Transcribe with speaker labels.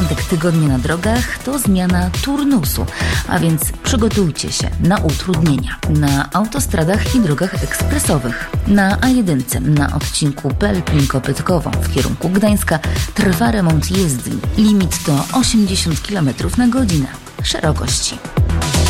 Speaker 1: początek tygodnia na drogach to zmiana turnusu, a więc przygotujcie się na utrudnienia na autostradach i drogach ekspresowych. Na A1 na odcinku Pelplin-Kopytkowo w kierunku Gdańska trwa remont jezdni. Limit to 80 km na godzinę szerokości.